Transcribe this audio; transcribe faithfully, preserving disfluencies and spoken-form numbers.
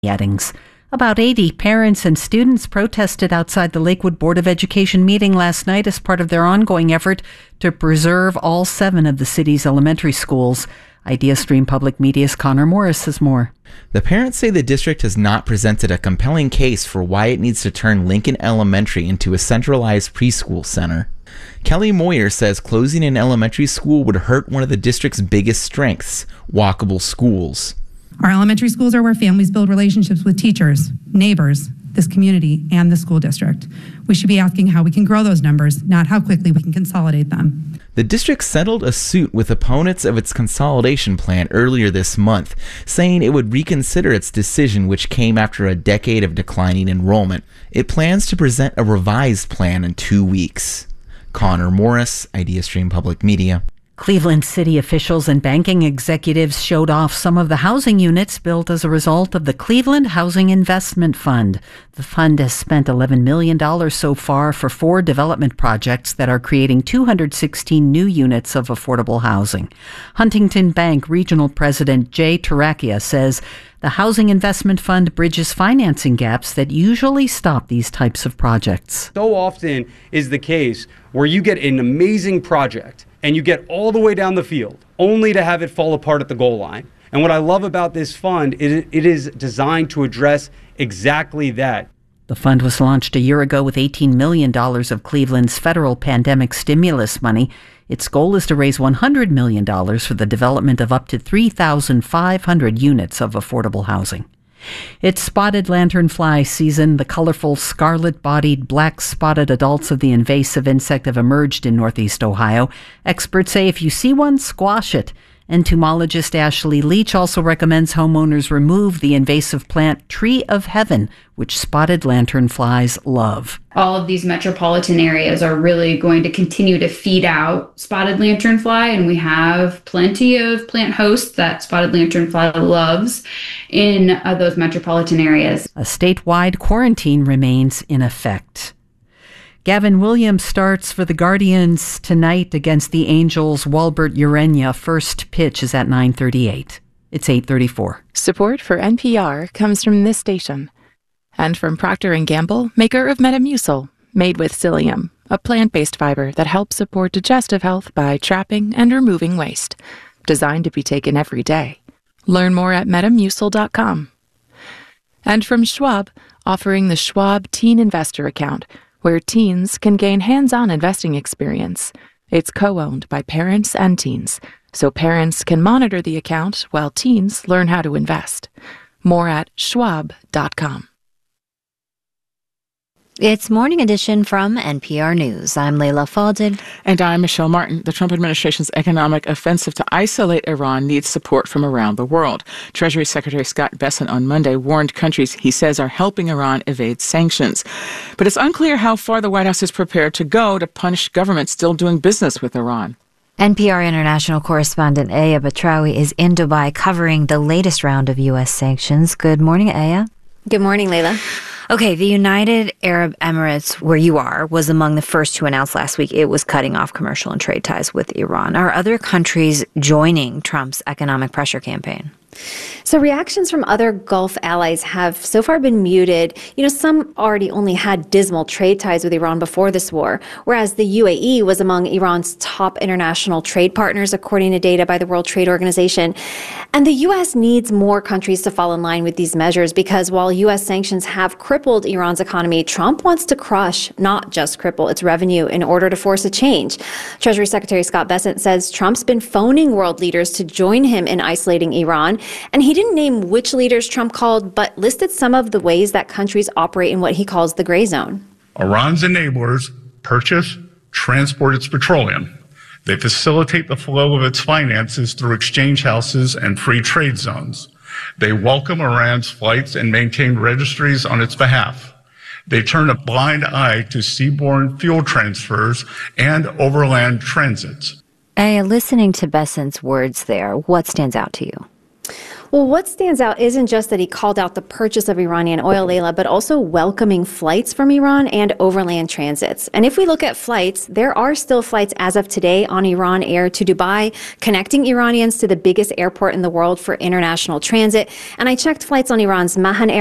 Eddings. About eighty parents and students protested outside the Lakewood Board of Education meeting last night as part of their ongoing effort to preserve all seven of the city's elementary schools. IdeaStream Public Media's Connor Morris has more. The parents say the district has not presented a compelling case for why it needs to turn Lincoln Elementary into a centralized preschool center. Kelly Moyer says closing an elementary school would hurt one of the district's biggest strengths, walkable schools. Our elementary schools are where families build relationships with teachers, neighbors, this community, and the school district. We should be asking how we can grow those numbers, not how quickly we can consolidate them. The district settled a suit with opponents of its consolidation plan earlier this month, saying it would reconsider its decision, which came after a decade of declining enrollment. It plans to present a revised plan in two weeks. Connor Morris, IdeaStream Public Media. Cleveland city officials and banking executives showed off some of the housing units built as a result of the Cleveland Housing Investment Fund. The fund has spent eleven million dollars so far for four development projects that are creating two hundred sixteen new units of affordable housing. Huntington Bank Regional President Jay Tarakia says the Housing Investment Fund bridges financing gaps that usually stop these types of projects. So often is the case where you get an amazing project and you get all the way down the field, only to have it fall apart at the goal line. And what I love about this fund, it, it is designed to address exactly that. The fund was launched a year ago with eighteen million dollars of Cleveland's federal pandemic stimulus money. Its goal is to raise one hundred million dollars for the development of up to three thousand five hundred units of affordable housing. It's spotted lanternfly season. The colorful scarlet-bodied, black-spotted adults of the invasive insect have emerged in northeast Ohio. Experts say if you see one, squash it. Entomologist Ashley Leach also recommends homeowners remove the invasive plant Tree of Heaven, which spotted lanternflies love. All of these metropolitan areas are really going to continue to feed out spotted lanternfly, and we have plenty of plant hosts that spotted lanternfly loves in uh, those metropolitan areas. A statewide quarantine remains in effect. Gavin Williams starts for the Guardians tonight against the Angels' Walbert Urania. First pitch is at nine thirty-eight. It's eight thirty-four. Support for N P R comes from this station and from Procter and Gamble, maker of Metamucil, made with psyllium, a plant-based fiber that helps support digestive health by trapping and removing waste. Designed to be taken every day. Learn more at metamucil dot com. And from Schwab, offering the Schwab Teen Investor Account, where teens can gain hands-on investing experience. It's co-owned by parents and teens, so parents can monitor the account while teens learn how to invest. More at schwab dot com. It's Morning Edition from N P R News. I'm Leila Fadel. And I'm Michelle Martin. The Trump administration's economic offensive to isolate Iran needs support from around the world. Treasury Secretary Scott Bessent on Monday warned countries he says are helping Iran evade sanctions. But it's unclear how far the White House is prepared to go to punish governments still doing business with Iran. N P R international correspondent Aya Batrawi is in Dubai covering the latest round of U S sanctions. Good morning, Aya. Good morning, Leila. Okay, the United Arab Emirates, where you are, was among the first to announce last week it was cutting off commercial and trade ties with Iran. Are other countries joining Trump's economic pressure campaign? So reactions from other Gulf allies have so far been muted. You know, some already only had dismal trade ties with Iran before this war, whereas the U A E was among Iran's top international trade partners, according to data by the World Trade Organization. And the U S needs more countries to fall in line with these measures because while U S sanctions have crippled Iran's economy, Trump wants to crush, not just cripple, its revenue in order to force a change. Treasury Secretary Scott Bessent says Trump's been phoning world leaders to join him in isolating Iran. And he didn't name which leaders Trump called, but listed some of the ways that countries operate in what he calls the gray zone. Iran's enablers purchase, transport its petroleum. They facilitate the flow of its finances through exchange houses and free trade zones. They welcome Iran's flights and maintain registries on its behalf. They turn a blind eye to seaborne fuel transfers and overland transits. Aya, listening to Bessent's words there, what stands out to you? Well, what stands out isn't just that he called out the purchase of Iranian oil, Layla, but also welcoming flights from Iran and overland transits. And if we look at flights, there are still flights as of today on Iran Air to Dubai, connecting Iranians to the biggest airport in the world for international transit. And I checked flights on Iran's Mahan Air